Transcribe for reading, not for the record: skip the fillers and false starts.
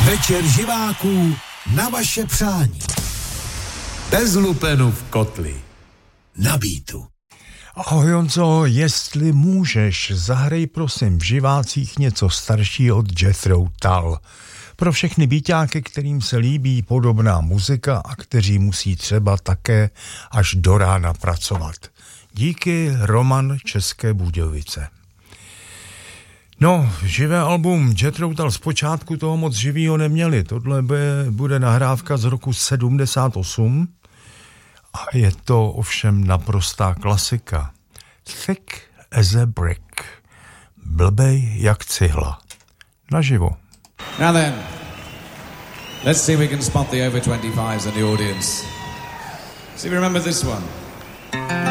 Večer živáků na vaše přání. Bez lupenu v kotli. Na Beatu. Ahoj Honzo, jestli můžeš, zahrej prosím v živácích něco staršího od Jethro Tull. Pro všechny beaťáky, kterým se líbí podobná muzika a kteří musí třeba také až do rána pracovat. Díky, Roman, České Budějovice. No, živé album Jethro Tull zpočátku toho moc živýho neměli. Tohle bude nahrávka z roku 78 a je to ovšem naprostá klasika. Thick as a brick. Blbej jak cihla. Naživo. Now then, let's see if we can spot the over 25s in the audience. See if you remember this one.